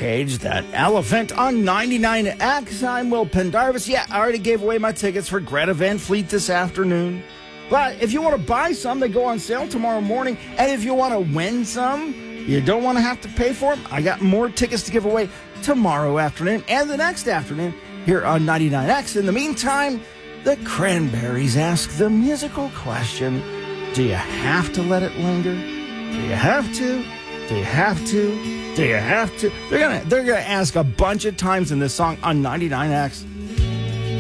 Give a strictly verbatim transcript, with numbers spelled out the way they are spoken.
Cage, that elephant on ninety-nine X. I'm Will Pendarvis. Yeah, I already gave away my tickets for Greta Van Fleet this afternoon. But if you want to buy some, they go on sale tomorrow morning. And if you want to win some, you don't want to have to pay for them, I got more tickets to give away tomorrow afternoon and the next afternoon here on ninety-nine X. In the meantime, the Cranberries ask the musical question, do you have to let it linger? Do you have to? Do you have to? Do you have to? They're gonna they're gonna ask a bunch of times in this song on ninety-nine X.